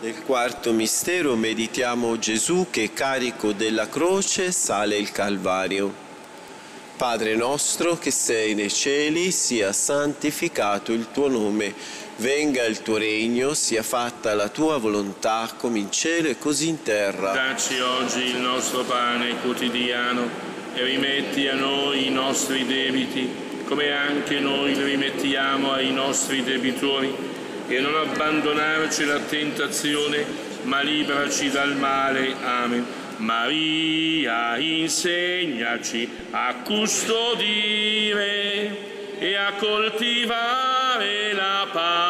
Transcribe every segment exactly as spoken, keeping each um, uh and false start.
Nel quarto mistero meditiamo Gesù che carico della croce sale il Calvario. Padre nostro che sei nei cieli, sia santificato il tuo nome, venga il tuo regno, sia fatta la tua volontà come in cielo e così in terra. Dacci oggi il nostro pane quotidiano e rimetti a noi i nostri debiti, come anche noi li rimettiamo ai nostri debitori. E non abbandonarci alla tentazione, ma liberaci dal male. Amen. Maria, insegnaci a custodire e a coltivare la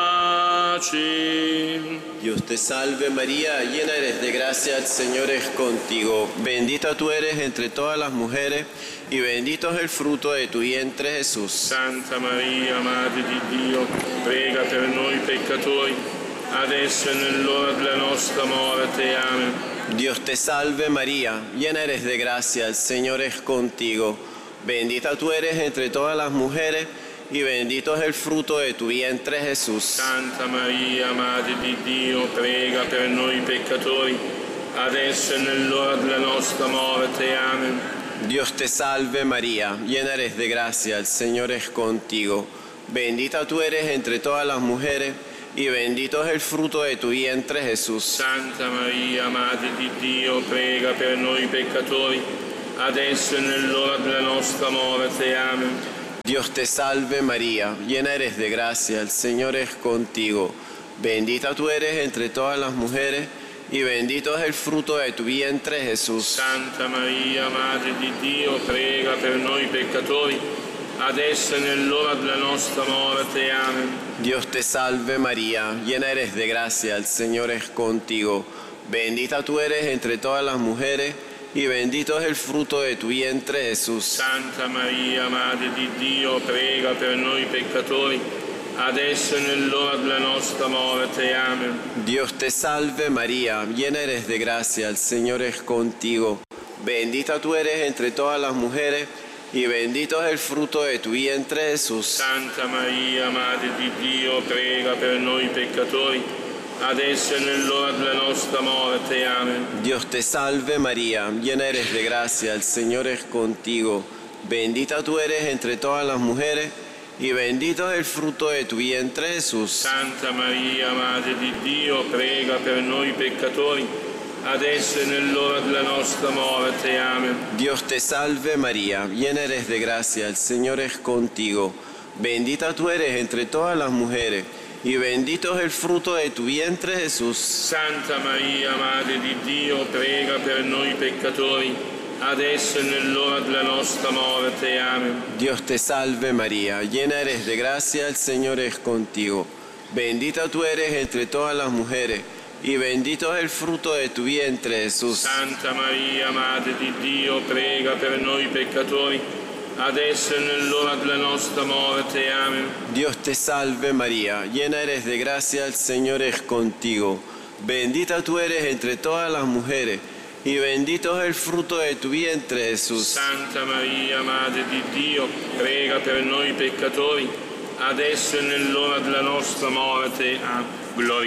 pace. Dios te salve María, llena eres de gracia, el Señor es contigo. Bendita tú eres entre todas las mujeres y bendito es el fruto de tu vientre Jesús. Santa Maria, Madre di Dio, prega per noi peccatori, adesso e nell'ora della nostra morte. Amen. Dios te salve María, llena eres de gracia, el Señor es contigo. Bendita tú eres entre todas las mujeres y bendito es el fruto de tu vientre Jesús. Santa Maria, Madre di Dio, prega per noi peccatori, adesso e nell'ora della nostra morte. Amen. Dios te salve María, llena eres de gracia, el Señor es contigo. Bendita tú eres entre todas las mujeres y bendito es el fruto de tu vientre Jesús. Santa Maria, Madre di Dio, prega per noi peccatori, adesso e nell'ora della nostra morte. Amen. Dios te salve María, llena eres de gracia, el Señor es contigo. Bendita tú eres entre todas las mujeres y bendito es el fruto de tu vientre Jesús. Santa Maria, Madre di Dio, prega per noi peccatori, adesso e nell'ora della nostra morte. Amen. Dios te salve María, llena eres de gracia, el Señor es contigo. Bendita tú eres entre todas las mujeres y bendito es el fruto de tu vientre Jesús. Santa Maria, Madre di Dio, prega per noi peccatori, adesso e nell'ora della nostra morte. Amen. Dios te salve María, llena eres de gracia, el Señor es contigo. Bendita tú eres entre todas las mujeres y bendito es el fruto de tu vientre Jesús. Santa Maria, Madre di Dio, prega per noi peccatori, adesso e nell'ora della nostra morte. Amen. Dios te salve María, llena eres de gracia, el Señor es contigo. Bendita tú eres entre todas las mujeres y bendito es el fruto de tu vientre Jesús. Santa Maria, Madre di Dio, prega per noi peccatori, adesso e nell'ora della nostra morte. Amen. Dios te salve María, llena eres de gracia, el Señor es contigo. Bendita tú eres entre todas las mujeres y bendito es el fruto de tu vientre Jesús. Santa Maria, Madre di Dio, prega per noi peccatori, adesso e nell'ora della nostra morte. Amen. Dios te salve María, llena eres de gracia, el Señor es contigo. Bendita tú eres entre todas las mujeres y bendito es el fruto de tu vientre Jesús. Santa Maria, Madre di Dio, prega per noi peccatori, adesso e nell'ora della nostra morte. Amen. Dios te salve María, llena eres de gracia, el Señor es contigo. Bendita tú eres entre todas las mujeres y bendito es el fruto de tu vientre Jesús. Santa Maria, Madre di Dio, prega per noi peccatori, adesso e nell'ora della nostra morte. Amen. Gloria